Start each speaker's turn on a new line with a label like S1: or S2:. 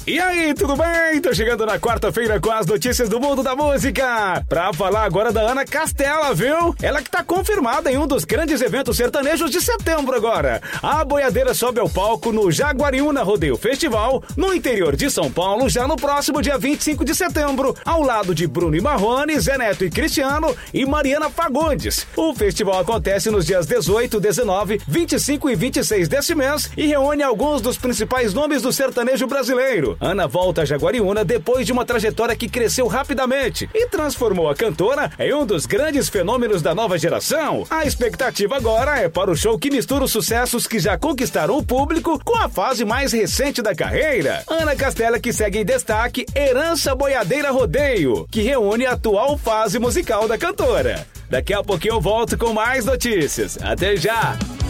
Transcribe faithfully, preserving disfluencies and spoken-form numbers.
S1: E aí, tudo bem? Tô chegando na quarta-feira com as notícias do mundo da música. Pra falar agora da Ana Castela, viu? Ela que tá confirmada em um dos grandes eventos sertanejos de setembro agora. A boiadeira sobe ao palco no Jaguariúna Rodeio Festival, no interior de São Paulo, já no próximo dia vinte e cinco de setembro, ao lado de Bruno e Marrone, Zé Neto e Cristiano e Mariana Fagundes. O festival acontece nos dias dezoito, dezenove, vinte e cinco e vinte e seis desse mês e reúne alguns dos principais nomes do sertanejo brasileiro. Ana volta a Jaguariúna depois de uma trajetória que cresceu rapidamente e transformou a cantora em um dos grandes fenômenos da nova geração. A expectativa agora é para o show que mistura os sucessos que já conquistaram o público com a fase mais recente da carreira. Ana Castela que segue em destaque Herança Boiadeira Rodeio, que reúne a atual fase musical da cantora. Daqui a pouquinho eu volto com mais notícias. Até já!